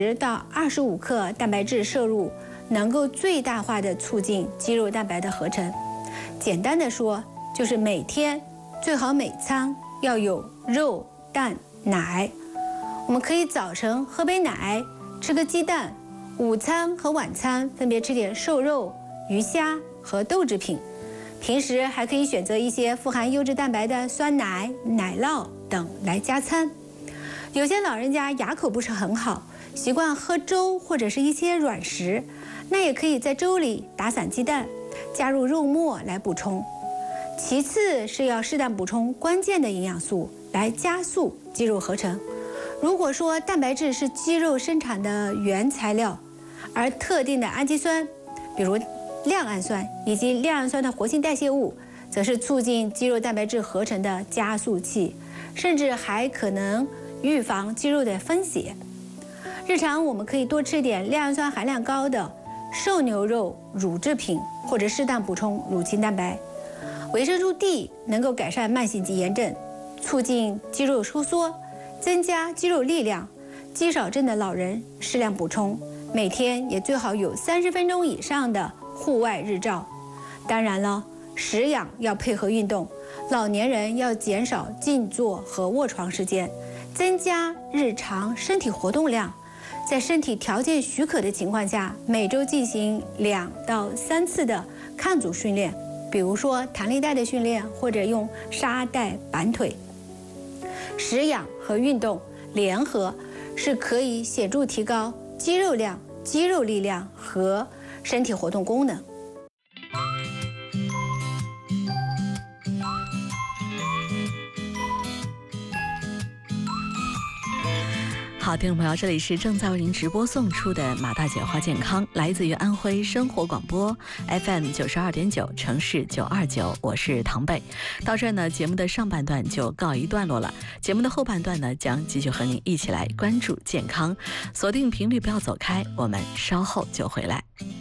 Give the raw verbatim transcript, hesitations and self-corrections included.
十到二十五克蛋白质摄入，能够最大化的促进肌肉蛋白的合成。简单的说，就是每天最好每餐要有肉、蛋、奶。我们可以早晨喝杯奶，吃个鸡蛋；午餐和晚餐分别吃点瘦肉、鱼虾和豆制品。平时还可以选择一些富含优质蛋白的酸奶、奶酪等来加餐。有些老人家牙口不是很好，习惯喝粥或者是一些软食，那也可以在粥里打散鸡蛋，加入肉末来补充。其次是要适当补充关键的营养素，来加速肌肉合成。如果说蛋白质是肌肉生产的原材料，而特定的氨基酸，比如亮氨酸以及亮氨酸的活性代谢物，则是促进肌肉蛋白质合成的加速器，甚至还可能预防肌肉的分解。日常我们可以多吃点亮氨酸含量高的瘦牛肉、乳制品，或者适当补充乳清蛋白。维生素 D 能够改善慢性肌炎症，促进肌肉收缩，增加肌肉力量。肌少症的老人适量补充，每天也最好有三十分钟以上的户外日照。当然了，食养要配合运动，老年人要减少静坐和卧床时间，增加日常身体活动量。在身体条件许可的情况下，每周进行两到三次的抗阻训练，比如说弹力带的训练，或者用沙袋板腿。食养和运动联合是可以显著提高肌肉量、肌肉力量和身体活动功能。 好，听众朋友，这里是正在为您直播送出的马大姐话健康，来自于安徽生活广播 F M 九十二点九，城市九二九，我是唐贝。到这儿呢，节目的上半段就告一段落了。节目的后半段呢，将继续和您一起来关注健康，锁定频率，不要走开，我们稍后就回来。